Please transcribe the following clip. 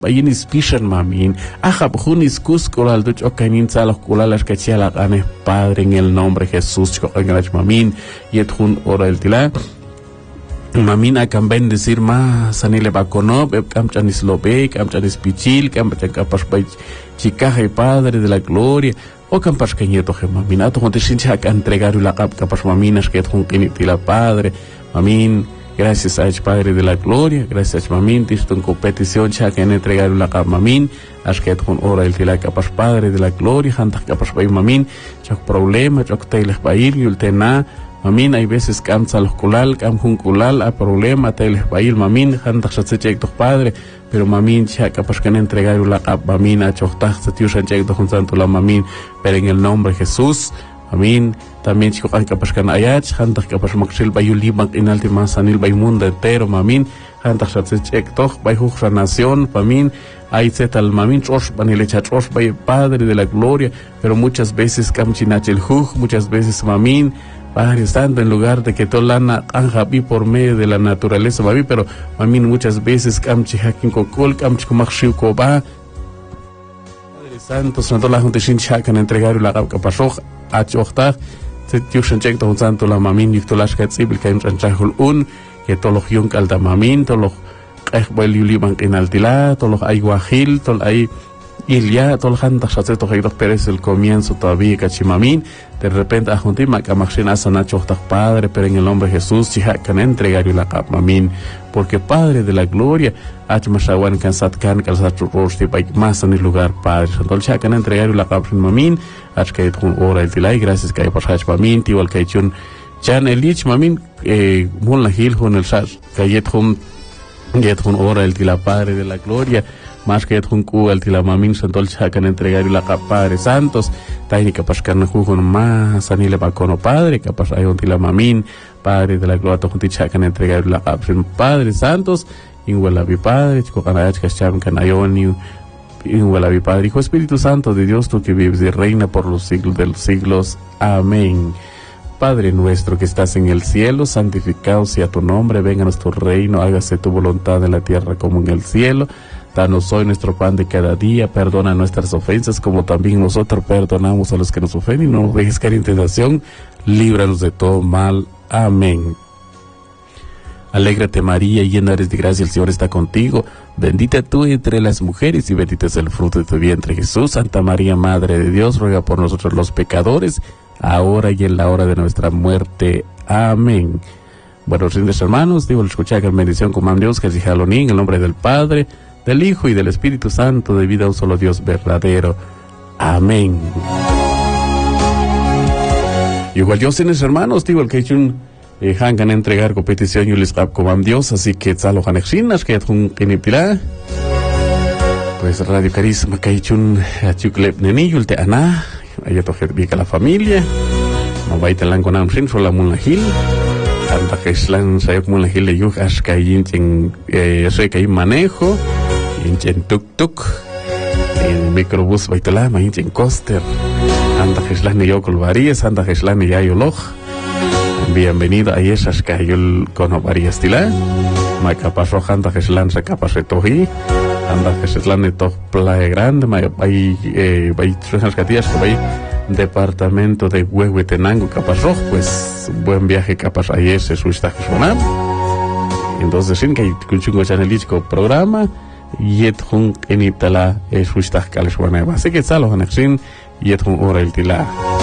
Bayinis pishan mamin, ajab junis cuscolal duch okainin salos culalas que chiala ganes Padre en el nombre de Jesús, chocangrach mamin, yet jun ora el tila. Mamin akan bendecir más sanile baconop, camchanis lobe, camchanis pichil, camchacapas bay chicaje Padre de la gloria, o campas cañeto je maminato, donde sincha que entregar la capas maminas que jun kinitila Padre, mamin. Gracias a Padre de la Gloria, gracias a Mamin, diston competición cha que han entregado la cap Mamin, asket con ora el tila capas Padre de la Gloria, hantas capas bay Mamin, chok problema, chok tailes bail, yultena, Mamin, hay veces cansa los culal, cam jun culal, a problema, tailes bail Mamin, hantas se chek dos Padre, pero Mamin cha capas que han entregado la cap Mamin, a chok taj se tiusan chek dos santo la Mamin, pero en el nombre de Jesús, Amin, también chico kan kapas kan ayach, hantak kapas maksil bayu limak inalti masanil bay mundo entero, mamin, hantak satsechek toch bay huja nación, pamin, hay zetal mamin chosh banilecha chosh bay Padre de la Gloria, pero muchas veces kamchinachel huj, muchas veces mamin, Padre Santo, en lugar de que tolana anjabi por medio de la naturaleza, mamin, pero mamin muchas veces kamchi hakin kokol, kamchi komakshiu koba, Padre Santo, santo la junta shin chakan entregar la kapasoj, achokta se tiusan chek don santo la mamin yutolash katsibil kain ranchahul que tolos yung kalda mamin tolos qehbel yuliban kinaltila tolos ay guajil tol ay ilya tol handa shatse to haydos peres el comienzo todavía cachimamin de repente ajunti makamaxin asana chokta Padre, pero en el nombre de Jesús chihakan entregar la kap mamin, porque Padre de la Gloria achmashawan kansat kan kalsat rosti bay más en el lugar Padre santo chihakan entregar la kap mamin achkait jun ora el tilay, gracias que hay por hach mamin tiwal kaichun chan elich mamin mun la hil jun el sas kayet jun ora el tila Padre de la Gloria, más que jun ku el tila mamin santol chakan entregar la kap Padre Santos taini kapas kan jun más anile bakono Padre kapas ayon tila mamin Padre de la Gloria jun chakan entregar la kap Padre Santos inwala bi Padre chiko kanayach kasham kan ayoni igual a mi Padre, Hijo, Espíritu Santo de Dios, tú que vives y reina por los siglos de los siglos. Amén. Padre nuestro que estás en el cielo, santificado sea tu nombre, venga nuestro reino, hágase tu voluntad en la tierra como en el cielo. Danos hoy nuestro pan de cada día, perdona nuestras ofensas como también nosotros perdonamos a los que nos ofenden, y no nos dejes caer en tentación, líbranos de todo mal. Amén. Alégrate María, llena eres de gracia, el Señor está contigo, bendita tú entre las mujeres y bendito es el fruto de tu vientre Jesús. Santa María, Madre de Dios, ruega por nosotros los pecadores, ahora y en la hora de nuestra muerte. Amén. Buenos días hermanos, digo, escuchar que bendición con Dios, que es Jalonín, en el nombre del Padre, del Hijo y del Espíritu Santo, de vida a un solo Dios verdadero. Amén. Igual yo sin hermanos, digo, el que hecho un hangan entregar competición y les como Dios, así que tzalo hanexinas que un kinipila pues Radio Carisma que hecho un chuklep nenillo el te ana allá to herbica la familia no baita lan con amsin sola mulahil anda que islan saya mulahil le yuk as kayin en ese que manejo en tuk tuk en microbús baitala ma en coaster anda que islan yo colvarías anda que islan ya yo loj. Bienvenido a esas que hay el cono varias tila, ma capas rojanta que se lanza capas de toji, anda que se lanza to playa grande, ma hay tres catillas que hay departamento de Huehuetenango capas rojo, pues buen viaje capas a ese su estaje sonar. Entonces sin que hay un chanelico programa yet jun en itala su estaje cales buena, así que salo anexin yet jun ora el tila.